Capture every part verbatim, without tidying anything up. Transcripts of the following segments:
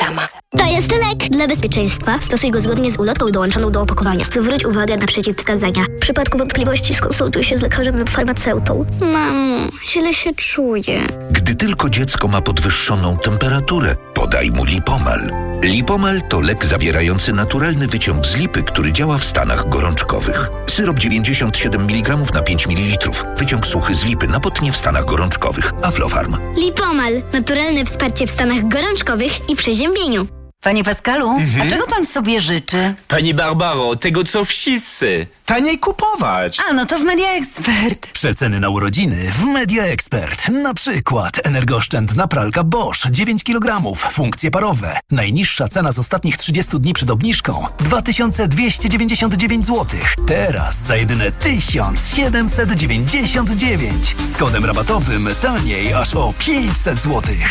Reklama. To jest lek. Dla bezpieczeństwa stosuj go zgodnie z ulotką dołączoną do opakowania. Zwróć uwagę na przeciwwskazania. W przypadku wątpliwości skonsultuj się z lekarzem lub farmaceutą. Mamo, źle się czuję. Gdy tylko dziecko ma podwyższoną temperaturę, podaj mu Lipomal. Lipomal to lek zawierający naturalny wyciąg z lipy, który działa w stanach gorączkowych. Syrop dziewięćdziesiąt siedem miligramów na pięć mililitrów. Wyciąg suchy z lipy na potnie w stanach gorączkowych. Aflofarm. Lipomal. Naturalne wsparcie w stanach gorączkowych i przeziębieniu. Panie Pascalu, Mhm. a czego pan sobie życzy? Pani Barbaro, tego co wszyscy. Taniej kupować. A, no to w Media Expert. Przeceny na urodziny w Media Expert. Na przykład energooszczędna pralka Bosch dziewięć kilogramów, funkcje parowe. Najniższa cena z ostatnich trzydziestu dni przed obniżką dwa tysiące dwieście dziewięćdziesiąt dziewięć złotych. Teraz za jedyne tysiąc siedemset dziewięćdziesiąt dziewięć. Z kodem rabatowym taniej aż o pięćset złotych.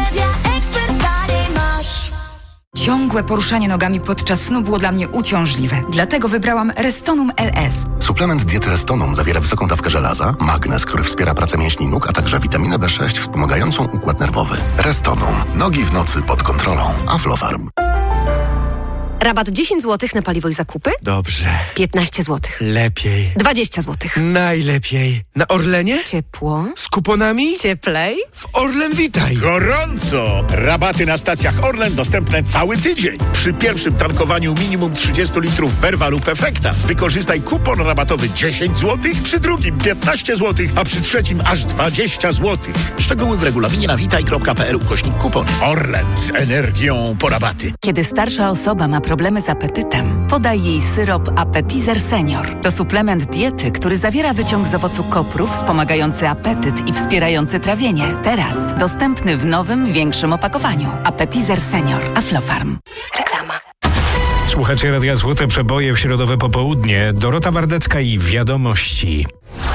Ciągłe poruszanie nogami podczas snu było dla mnie uciążliwe. Dlatego wybrałam Restonum L S. Suplement diety Restonum zawiera wysoką dawkę żelaza, magnez, który wspiera pracę mięśni nóg, a także witaminę B sześć wspomagającą układ nerwowy. Restonum. Nogi w nocy pod kontrolą. Aflofarm. Rabat dziesięć złotych na paliwo i zakupy? Dobrze. piętnaście złotych. Lepiej. dwadzieścia złotych. Najlepiej. Na Orlenie? Ciepło. Z kuponami? Cieplej. W Orlen Witaj. Gorąco! Rabaty na stacjach Orlen dostępne cały tydzień. Przy pierwszym tankowaniu minimum trzydzieści litrów Verva lub Efekta wykorzystaj kupon rabatowy dziesięć złotych, przy drugim piętnaście złotych, a przy trzecim aż dwadzieścia złotych. Szczegóły w regulaminie na witaj kropka p l ukośnik kupon. Orlen z energią po rabaty. Kiedy starsza osoba ma problemy z apetytem, podaj jej syrop Appetizer Senior. To suplement diety, który zawiera wyciąg z owocu kopru wspomagający apetyt i wspierający trawienie. Teraz dostępny w nowym, większym opakowaniu. Appetizer Senior. Aflofarm. Reklama. Słuchacie Radia Złote Przeboje w środowe popołudnie. Dorota Wardecka i Wiadomości.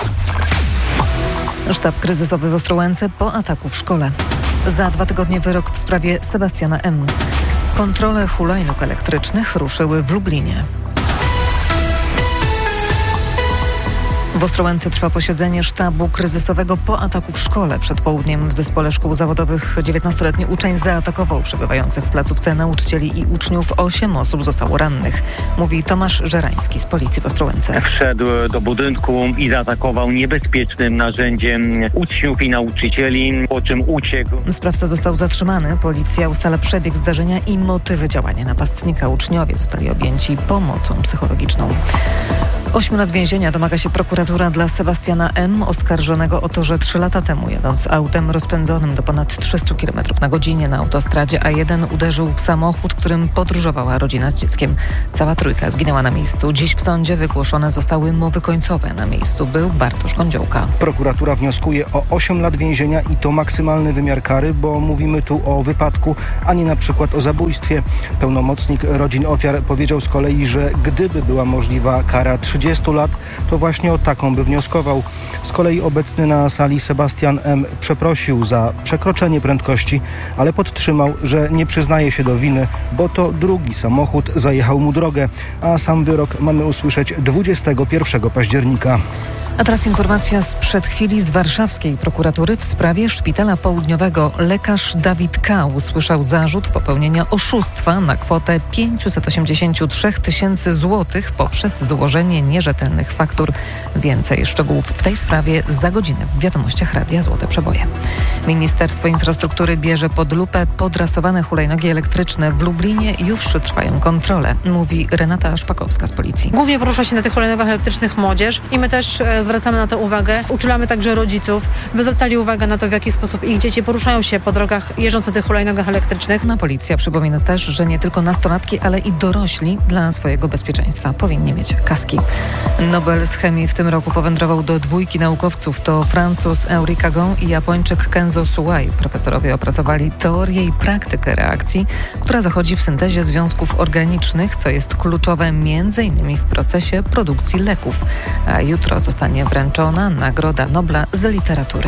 Sztab kryzysowy w Ostrołęce po ataku w szkole. Za dwa tygodnie wyrok w sprawie Sebastiana M. Kontrole hulajnóg elektrycznych ruszyły w Lublinie. W Ostrołęce trwa posiedzenie sztabu kryzysowego po ataku w szkole. Przed południem w zespole szkół zawodowych dziewiętnastoletni uczeń zaatakował przebywających w placówce nauczycieli i uczniów. Osiem osób zostało rannych, mówi Tomasz Żerański z policji w Ostrołęce. Wszedł do budynku i zaatakował niebezpiecznym narzędziem uczniów i nauczycieli, po czym uciekł. Sprawca został zatrzymany. Policja ustala przebieg zdarzenia i motywy działania napastnika. Uczniowie zostali objęci pomocą psychologiczną. Ośmiu lat więzienia domaga się prokuratura dla Sebastiana M., oskarżonego o to, że trzy lata temu, jadąc autem rozpędzonym do ponad trzystu kilometrów na godzinę na autostradzie A jeden, uderzył w samochód, którym podróżowała rodzina z dzieckiem. Cała trójka zginęła na miejscu. Dziś w sądzie wygłoszone zostały mowy końcowe. Na miejscu był Bartosz Gądziołka. Prokuratura wnioskuje o osiem lat więzienia i to maksymalny wymiar kary, bo mówimy tu o wypadku, a nie na przykład o zabójstwie. Pełnomocnik rodzin ofiar powiedział z kolei, że gdyby była możliwa kara trzydziestu lat, to właśnie o taką by wnioskował. Z kolei obecny na sali Sebastian M. przeprosił za przekroczenie prędkości, ale podtrzymał, że nie przyznaje się do winy, bo to drugi samochód zajechał mu drogę, a sam wyrok mamy usłyszeć dwudziestego pierwszego października. A teraz informacja sprzed chwili z warszawskiej prokuratury w sprawie szpitala południowego. Lekarz Dawid K. usłyszał zarzut popełnienia oszustwa na kwotę pięćset osiemdziesiąt trzy tysięcy złotych poprzez złożenie nierzetelnych faktur. Więcej szczegółów w tej sprawie za godzinę w Wiadomościach Radia Złote Przeboje. Ministerstwo Infrastruktury bierze pod lupę podrasowane hulajnogi elektryczne. W Lublinie już trwają kontrole, mówi Renata Szpakowska z policji. Głównie porusza się na tych hulajnogach elektrycznych młodzież i my też e, zwracamy na to uwagę. Uczulamy także rodziców, by zwracali uwagę na to, w jaki sposób ich dzieci poruszają się po drogach jeżdżąc na tych hulajnogach elektrycznych. No, policja przypomina też, że nie tylko nastolatki, ale i dorośli dla swojego bezpieczeństwa powinni mieć kaski. Nobel z chemii w tym roku powędrował do dwójki naukowców. To Francuz Henri Cagon i Japończyk Kenzo Suwai. Profesorowie opracowali teorię i praktykę reakcji, która zachodzi w syntezie związków organicznych, co jest kluczowe m.in. w procesie produkcji leków. A jutro zostanie wręczona Nagroda Nobla z literatury.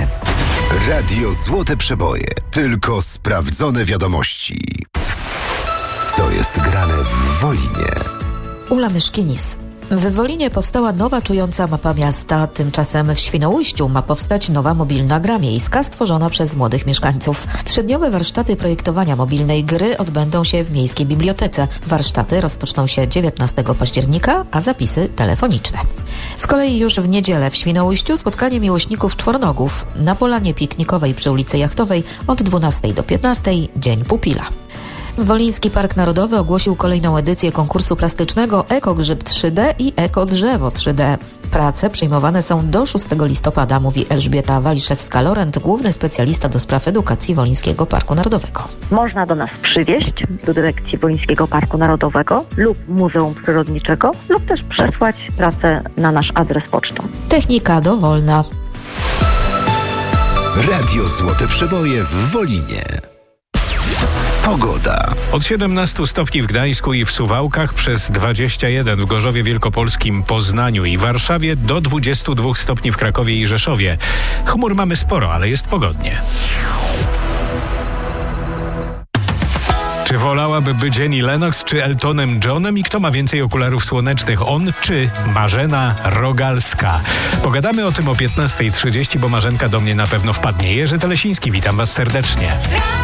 Radio Złote Przeboje. Tylko sprawdzone wiadomości. Co jest grane w Wolinie? Ula Myszkinis. W Wolinie powstała nowa czująca mapa miasta. Tymczasem w Świnoujściu ma powstać nowa mobilna gra miejska stworzona przez młodych mieszkańców. Trzydniowe warsztaty projektowania mobilnej gry odbędą się w Miejskiej Bibliotece. Warsztaty rozpoczną się dziewiętnastego października, a zapisy telefoniczne. Z kolei już w niedzielę w Świnoujściu spotkanie miłośników czwornogów na polanie piknikowej przy ulicy Jachtowej od dwunastej do piętnastej, Dzień Pupila. Woliński Park Narodowy ogłosił kolejną edycję konkursu plastycznego Ekogrzyb trzy D i Ekodrzewo trzy D. Prace przyjmowane są do szóstego listopada, mówi Elżbieta Waliszewska-Lorent, główny specjalista do spraw edukacji Wolińskiego Parku Narodowego. Można do nas przywieźć do dyrekcji Wolińskiego Parku Narodowego lub Muzeum Przyrodniczego lub też przesłać pracę na nasz adres pocztą. Technika dowolna. Radio Złote Przeboje w Wolinie. Pogoda. Od siedemnastu stopni w Gdańsku i w Suwałkach, przez dwadzieścia jeden w Gorzowie Wielkopolskim, Poznaniu i Warszawie, do dwudziestu dwóch stopni w Krakowie i Rzeszowie. Chmur mamy sporo, ale jest pogodnie. Czy wolałaby być Annie Lennox czy Eltonem Johnem i kto ma więcej okularów słonecznych, on czy Marzena Rogalska? Pogadamy o tym o piętnastej trzydzieści, bo Marzenka do mnie na pewno wpadnie. Jerzy Telesiński, witam Was serdecznie.